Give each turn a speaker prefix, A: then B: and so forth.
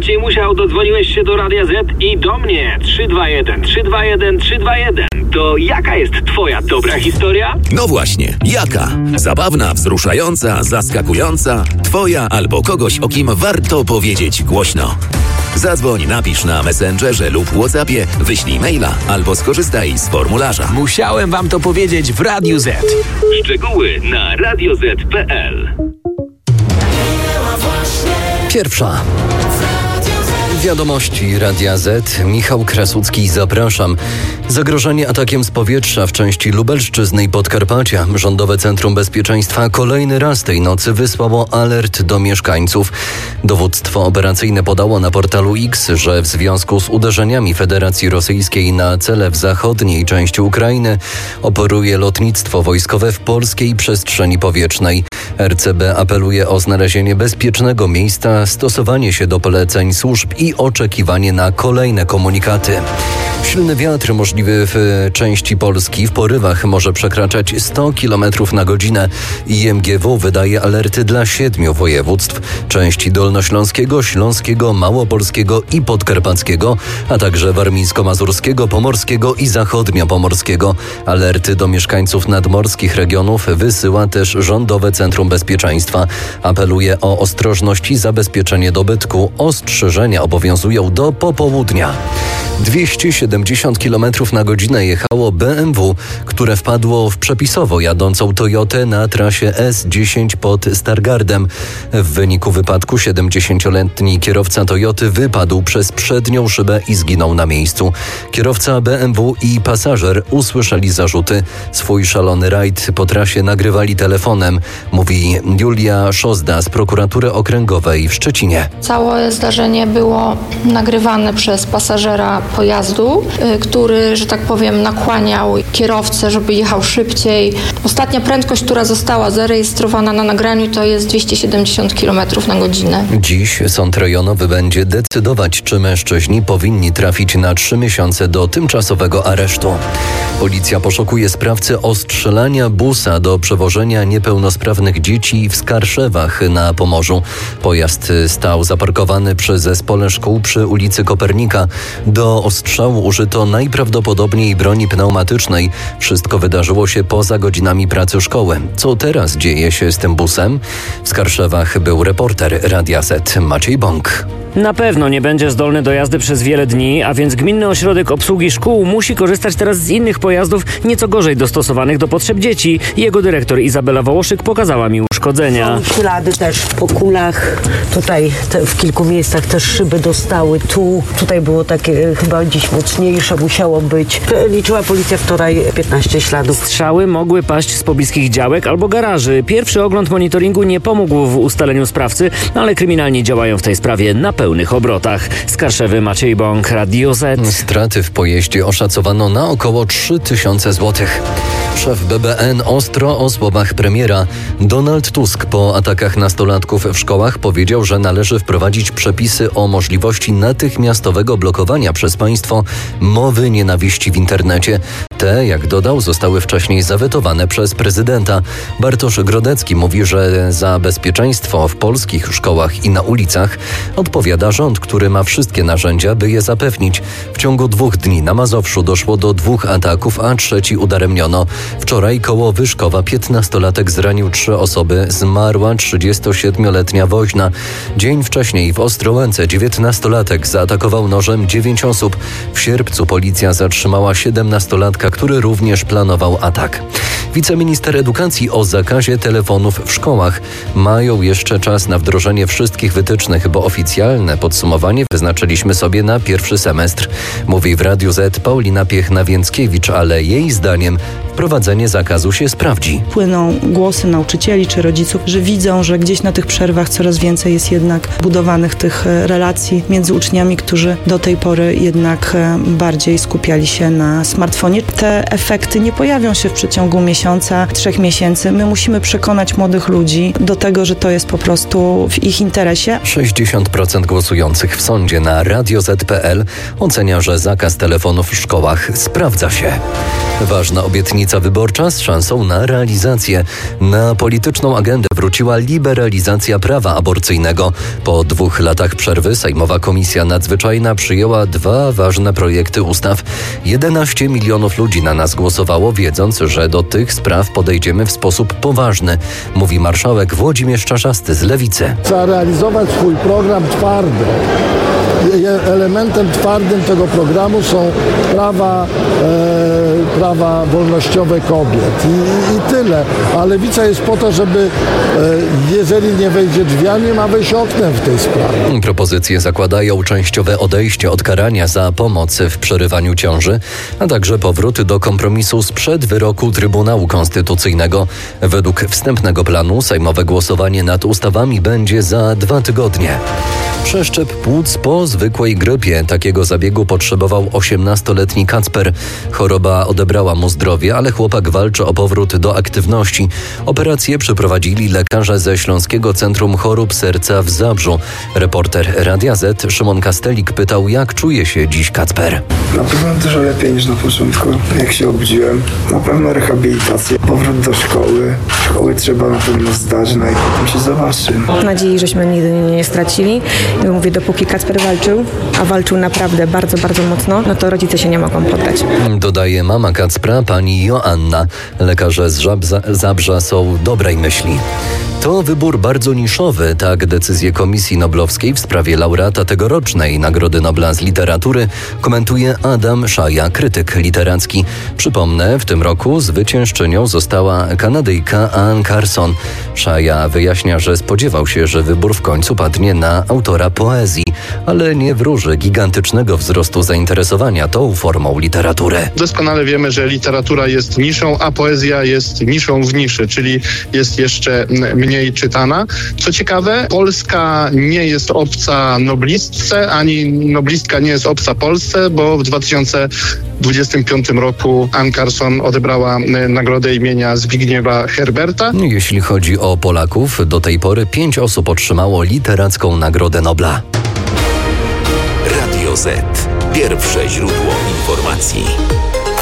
A: Maciej Musiał, dodzwoniłeś się do Radia Z i do mnie. 321 321 321. To jaka jest twoja dobra historia?
B: No właśnie, jaka? Zabawna, wzruszająca, zaskakująca, twoja albo kogoś, o kim warto powiedzieć głośno. Zadzwoń, napisz na Messengerze lub WhatsAppie, wyślij maila albo skorzystaj z formularza.
C: Musiałem wam to powiedzieć w Radiu Z.
A: Szczegóły na radioz.pl.
D: Pierwsza. Wiadomości Radia Z. Michał Krasucki, zapraszam. Zagrożenie atakiem z powietrza w części Lubelszczyzny i Podkarpacia. Rządowe Centrum Bezpieczeństwa kolejny raz tej nocy wysłało alert do mieszkańców. Dowództwo operacyjne podało na portalu X, że w związku z uderzeniami Federacji Rosyjskiej na cele w zachodniej części Ukrainy operuje lotnictwo wojskowe w polskiej przestrzeni powietrznej. RCB apeluje o znalezienie bezpiecznego miejsca, stosowanie się do poleceń służb i oczekiwanie na kolejne komunikaty. Silny wiatr możliwy w części Polski. W porywach może przekraczać 100 km na godzinę. IMGW wydaje alerty dla 7 województw. Części dolnośląskiego, śląskiego, małopolskiego i podkarpackiego, a także warmińsko-mazurskiego, pomorskiego i zachodniopomorskiego. Alerty do mieszkańców nadmorskich regionów wysyła też Rządowe Centrum Bezpieczeństwa. Apeluje o ostrożność i zabezpieczenie dobytku. Ostrzeżenia obowiązują do popołudnia. 270 km na godzinę jechało BMW, które wpadło w przepisowo jadącą Toyotę na trasie S10 pod Stargardem. W wyniku wypadku 70-letni kierowca Toyoty wypadł przez przednią szybę i zginął na miejscu. Kierowca BMW i pasażer usłyszeli zarzuty. Swój szalony rajd po trasie nagrywali telefonem, mówi Julia Szozda z Prokuratury Okręgowej w Szczecinie.
E: Całe zdarzenie było nagrywane przez pasażera pojazdu, który, że tak powiem, nakłaniał kierowcę, żeby jechał szybciej. Ostatnia prędkość, która została zarejestrowana na nagraniu, to jest 270 km na godzinę.
D: Dziś sąd rejonowy będzie decydować, czy mężczyźni powinni trafić na 3 miesiące do tymczasowego aresztu. Policja poszukuje sprawcę ostrzelania busa do przewożenia niepełnosprawnych dzieci w Skarszewach na Pomorzu. Pojazd stał zaparkowany przy zespole szkół przy ulicy Kopernika. Do ostrzału użyto najprawdopodobniej broni pneumatycznej. Wszystko wydarzyło się poza godzinami pracy szkoły. Co teraz dzieje się z tym busem? W Skarszewach był reporter Radia Z Maciej Bąk.
F: Na pewno nie będzie zdolny do jazdy przez wiele dni, a więc Gminny Ośrodek Obsługi Szkół musi korzystać teraz z innych pojazdów nieco gorzej dostosowanych do potrzeb dzieci. Jego dyrektor Izabela Wołoszyk pokazała mi uszkodzenia.
G: Są ślady też po kulach. Tutaj w kilku miejscach też szyby dostały. Tutaj było takie chyba dziś mocniejsze, musiało być. Liczyła policja wczoraj 15 śladów.
F: Strzały mogły paść z pobliskich działek albo garaży. Pierwszy ogląd monitoringu nie pomógł w ustaleniu sprawcy, ale kryminalni działają w tej sprawie na pełnych obrotach. Z Karszewy Maciej Bąk, Radio Z.
D: Straty w pojeździe oszacowano na około 3000 zł. Szef BBN ostro o słowach premiera. Donald Tusk po atakach nastolatków w szkołach powiedział, że należy wprowadzić przepisy o możliwości natychmiastowego blokowania przez państwo mowy nienawiści w internecie. Te, jak dodał, zostały wcześniej zawetowane przez prezydenta. Bartosz Grodecki mówi, że za bezpieczeństwo w polskich szkołach i na ulicach odpowiada rząd, który ma wszystkie narzędzia, by je zapewnić. W ciągu 2 dni na Mazowszu doszło do 2 ataków, a 3 udaremniono. Wczoraj koło Wyszkowa 15-latek zranił 3 osoby, zmarła 37-letnia woźna. Dzień wcześniej w Ostrołęce 19-latek zaatakował nożem 9 osób. W sierpcu policja zatrzymała 17-latka, który również planował atak. Wiceminister edukacji o zakazie telefonów w szkołach. Mają jeszcze czas na wdrożenie wszystkich wytycznych, bo oficjalne podsumowanie wyznaczyliśmy sobie na pierwszy semestr. Mówi w Radiu Z Paulina Piechna-Więckiewicz, ale jej zdaniem wprowadzenie zakazu się sprawdzi.
H: Płyną głosy nauczycieli czy rodziców, że widzą, że gdzieś na tych przerwach coraz więcej jest jednak budowanych tych relacji między uczniami, którzy do tej pory jednak bardziej skupiali się na smartfonie. Te efekty nie pojawią się w przeciągu miesiąca, 3 miesięcy. My musimy przekonać młodych ludzi do tego, że to jest po prostu w ich interesie.
D: 60% głosujących w sądzie na radioz.pl ocenia, że zakaz telefonów w szkołach sprawdza się. Ważna obietnica wyborcza z szansą na realizację. Na polityczną agendę wróciła liberalizacja prawa aborcyjnego. Po 2 latach przerwy Sejmowa Komisja Nadzwyczajna przyjęła 2 ważne projekty ustaw. 11 milionów ludzi na nas głosowało, wiedząc, że do tych spraw podejdziemy w sposób poważny, mówi marszałek Włodzimierz Czarzasty z Lewicy.
I: Trzeba realizować swój program twardy. Elementem twardym tego programu są prawa wolnościowe kobiet i tyle. A Lewica jest po to, żeby jeżeli nie wejdzie drzwiami, ma wejść oknem w tej sprawie.
D: Propozycje zakładają częściowe odejście od karania za pomoc w przerywaniu ciąży, a także powrót do kompromisu sprzed wyroku Trybunału Konstytucyjnego. Według wstępnego planu sejmowe głosowanie nad ustawami będzie za 2 tygodnie. Przeszczep płuc po zwykłej grypie. Takiego zabiegu potrzebował 18-letni Kacper. Choroba odebrała mu zdrowie, ale chłopak walczy o powrót do aktywności. Operację przeprowadzili lekarze ze Śląskiego Centrum Chorób Serca w Zabrzu. Reporter Radia Z Szymon Kastelik pytał, jak czuje się dziś Kacper.
J: Na pewno dużo lepiej niż na początku, jak się obudziłem. Na pewno rehabilitacja, powrót do szkoły. Szkoły trzeba na pewno zdać, no i potem się zobaczy.
K: Nadziei, żeśmy nigdy nie stracili. I mówię, dopóki Kacper walczył, a walczył naprawdę bardzo, bardzo mocno, no to rodzice się nie mogą poddać.
D: Dodaje mama Kacpra, pani Joanna. Lekarze z Zabrza są dobrej myśli. To wybór bardzo niszowy, tak decyzję Komisji Noblowskiej w sprawie laureata tegorocznej Nagrody Nobla z Literatury komentuje Adam Szaja, krytyk literacki. Przypomnę, w tym roku zwyciężczynią została Kanadyjka Anne Carson. Szaja wyjaśnia, że spodziewał się, że wybór w końcu padnie na autora poezji, ale nie wróży gigantycznego wzrostu zainteresowania tą formą literatury.
L: Doskonale wiemy, że literatura jest niszą, a poezja jest niszą w niszy, czyli jest jeszcze mniej czytana. Co ciekawe, Polska nie jest obca noblistce, ani noblistka nie jest obca Polsce, bo w 2025 roku Anne Carson odebrała nagrodę imienia Zbigniewa Herberta.
D: Jeśli chodzi o Polaków, do tej pory 5 osób otrzymało literacką Nagrodę Nobla.
B: Radio Z. Pierwsze źródło informacji.